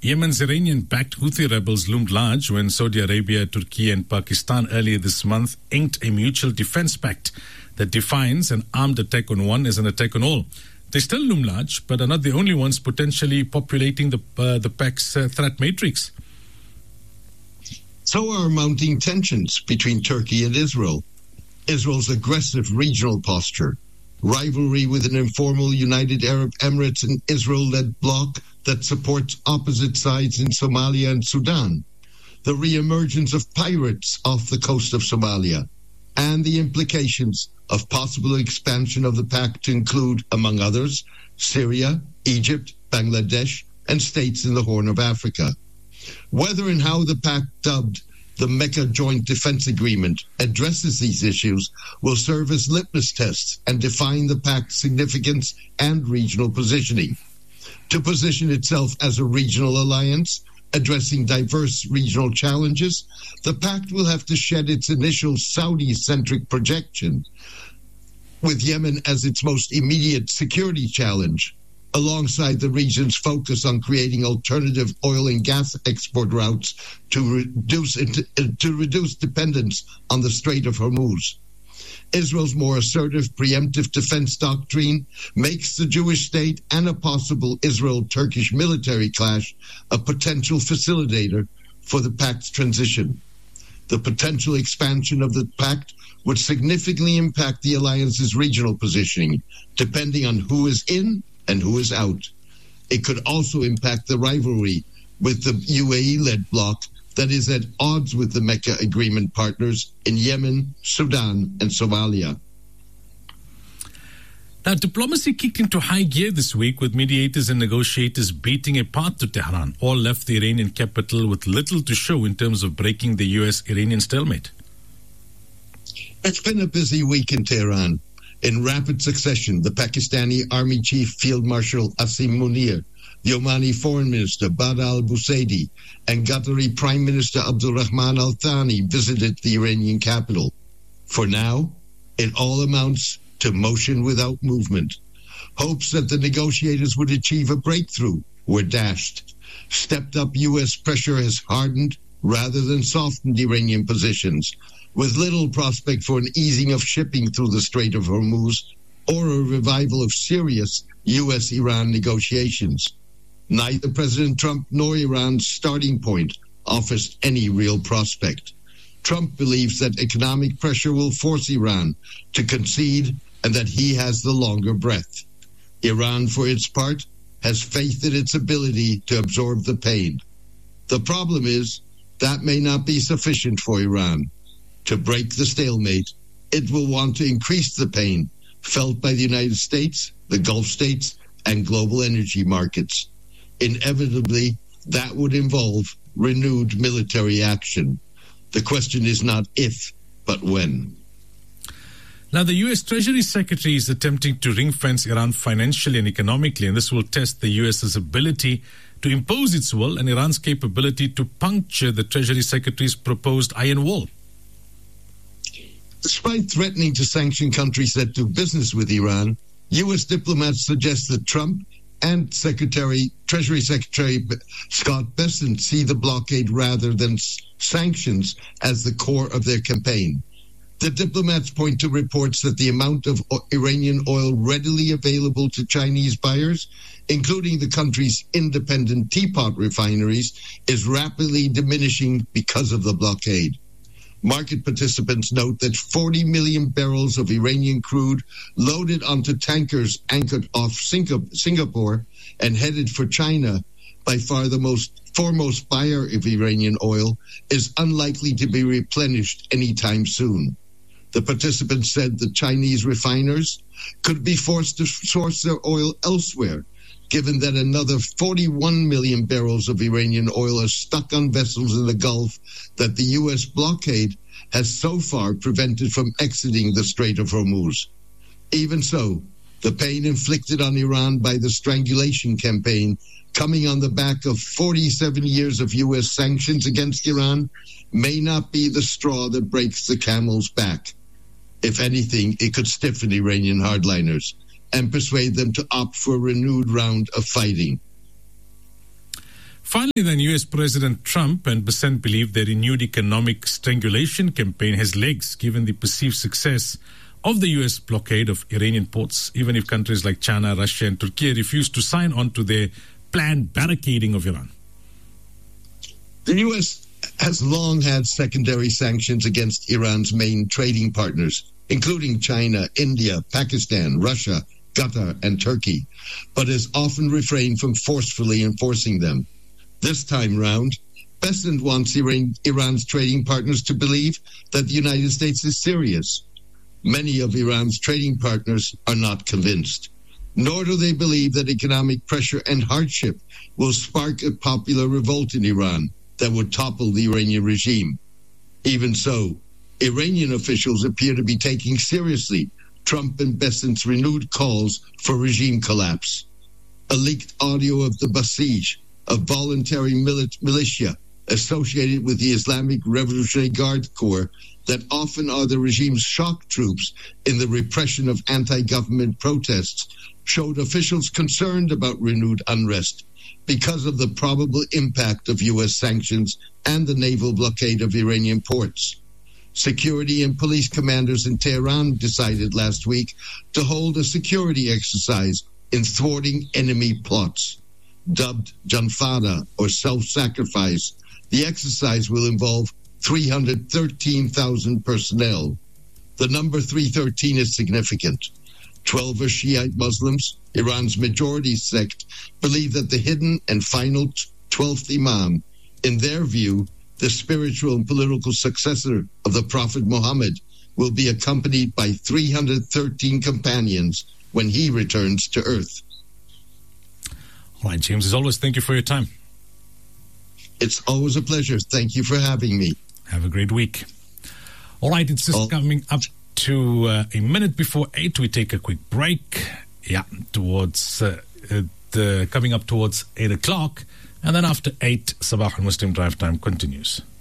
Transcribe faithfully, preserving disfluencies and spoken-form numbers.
Yemen's Iranian-backed Houthi rebels loomed large when Saudi Arabia, Turkey and Pakistan earlier this month inked a mutual defense pact that defines an armed attack on one as an attack on all. They still loom large, but are not the only ones potentially populating the, uh, the pact's uh, threat matrix. So are mounting tensions between Turkey and Israel. Israel's aggressive regional posture, rivalry with an informal United Arab Emirates and Israel-led bloc that supports opposite sides in Somalia and Sudan, the re-emergence of pirates off the coast of Somalia, and the implications of possible expansion of the pact to include, among others, Syria, Egypt, Bangladesh, and states in the Horn of Africa. Whether and how the pact, dubbed the Mecca Joint Defense Agreement, addresses these issues will serve as litmus tests and define the pact's significance and regional positioning. To position itself as a regional alliance, addressing diverse regional challenges, the pact will have to shed its initial Saudi-centric projection, with Yemen as its most immediate security challenge, alongside the region's focus on creating alternative oil and gas export routes to reduce to reduce dependence on the Strait of Hormuz. Israel's more assertive preemptive defense doctrine makes the Jewish state and a possible Israel-Turkish military clash a potential facilitator for the pact's transition. The potential expansion of the pact would significantly impact the alliance's regional positioning, depending on who is in and who is out. It could also impact the rivalry with the U A E-led bloc that is at odds with the Mecca Agreement partners in Yemen, Sudan, and Somalia. Now, diplomacy kicked into high gear this week with mediators and negotiators beating a path to Tehran. All left the Iranian capital with little to show in terms of breaking the U S-Iranian stalemate. It's been a busy week in Tehran. In rapid succession, the Pakistani Army Chief Field Marshal Asim Munir, the Omani Foreign Minister Badr al-Busaidi, and Qatari Prime Minister Abdulrahman al-Thani visited the Iranian capital. For now, it all amounts to motion without movement. Hopes that the negotiators would achieve a breakthrough were dashed. Stepped-up U S pressure has hardened rather than softened Iranian positions, with little prospect for an easing of shipping through the Strait of Hormuz or a revival of serious U S Iran negotiations. Neither President Trump nor Iran's starting point offers any real prospect. Trump believes that economic pressure will force Iran to concede and that he has the longer breath. Iran, for its part, has faith in its ability to absorb the pain. The problem is that may not be sufficient for Iran. To break the stalemate, it will want to increase the pain felt by the United States, the Gulf states, and global energy markets. Inevitably, that would involve renewed military action. The question is not if, but when. Now, the U S Treasury Secretary is attempting to ring-fence Iran financially and economically, and this will test the U S's ability to impose its will and Iran's capability to puncture the Treasury Secretary's proposed iron wall. Despite threatening to sanction countries that do business with Iran, U S diplomats suggest that Trump and Secretary Treasury Secretary Scott Bessent see the blockade rather than sanctions as the core of their campaign. The diplomats point to reports that the amount of Iranian oil readily available to Chinese buyers, including the country's independent teapot refineries, is rapidly diminishing because of the blockade. Market participants note that forty million barrels of Iranian crude loaded onto tankers anchored off Singapore and headed for China, by far the most foremost buyer of Iranian oil, is unlikely to be replenished anytime soon. The participants said the Chinese refiners could be forced to source their oil elsewhere, given that another forty-one million barrels of Iranian oil are stuck on vessels in the Gulf that the U S blockade has so far prevented from exiting the Strait of Hormuz. Even so, the pain inflicted on Iran by the strangulation campaign, coming on the back of forty-seven years of U S sanctions against Iran, may not be the straw that breaks the camel's back. If anything, it could stiffen Iranian hardliners and persuade them to opt for a renewed round of fighting. Finally, then, U S President Trump and Besant believe their renewed economic strangulation campaign has legs, given the perceived success of the U S blockade of Iranian ports, even if countries like China, Russia and Turkey refuse to sign on to their planned barricading of Iran. The U S has long had secondary sanctions against Iran's main trading partners, including China, India, Pakistan, Russia, Qatar, and Turkey, but has often refrained from forcefully enforcing them. This time round, Besant wants Iran, Iran's trading partners to believe that the United States is serious. Many of Iran's trading partners are not convinced, nor do they believe that economic pressure and hardship will spark a popular revolt in Iran that would topple the Iranian regime. Even so, Iranian officials appear to be taking seriously Trump and Besant's renewed calls for regime collapse. A leaked audio of the Basij, a voluntary milit- militia associated with the Islamic Revolutionary Guard Corps that often are the regime's shock troops in the repression of anti-government protests, showed officials concerned about renewed unrest because of the probable impact of U S sanctions and the naval blockade of Iranian ports. Security and police commanders in Tehran decided last week to hold a security exercise in thwarting enemy plots. Dubbed Janfada, or self-sacrifice, the exercise will involve three hundred thirteen thousand personnel. The number three thirteen is significant. Twelve are Shiite Muslims, Iran's majority sect, believe that the hidden and final twelfth Imam, in their view, the spiritual and political successor of the Prophet Muhammad, will be accompanied by three hundred thirteen companions when he returns to earth. All right, James, as always, thank you for your time. It's always a pleasure. Thank you for having me. Have a great week. All right, it's just Oh. coming up to uh, a minute before eight. We take a quick break. Yeah, towards uh, uh, the coming up towards eight o'clock. And then after eight, Sabah al-Muslim Drive Time continues.